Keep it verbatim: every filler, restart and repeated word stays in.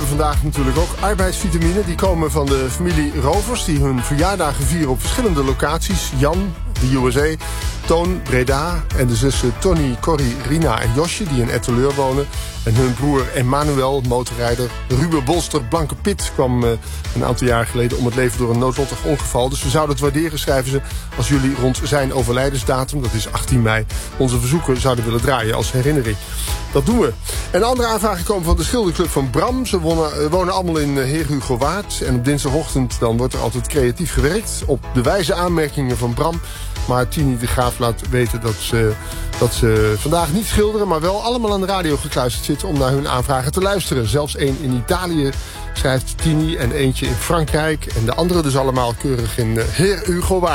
hebben vandaag natuurlijk ook arbeidsvitamine. Die komen van de familie Rovers die hun verjaardagen vieren op verschillende locaties. Jan, de U S A, Toon, Breda en de zussen Tony, Corrie, Rina en Josje die in Etteleur wonen. En hun broer Emmanuel, motorrijder. Ruben Bolster, Blanke Pit, kwam uh, een aantal jaar geleden om het leven door een noodlottig ongeval. Dus we zouden het waarderen, schrijven ze, als jullie rond zijn overlijdensdatum, dat is achttien mei, onze verzoeken zouden willen draaien als herinnering. Dat doen we. En andere aanvragen komen van de schilderclub van Bram. Ze wonen, uh, wonen allemaal in uh, Heer Hugo Waard. En op dinsdagochtend dan wordt er altijd creatief gewerkt op de wijze aanmerkingen van Bram. Maar Tini de Graaf laat weten dat ze, dat ze vandaag niet schilderen, maar wel allemaal aan de radio gekluisterd zitten om naar hun aanvragen te luisteren. Zelfs één in Italië, schrijft Tini, en eentje in Frankrijk. En de andere dus allemaal keurig in uh, Heer Hugo Waard.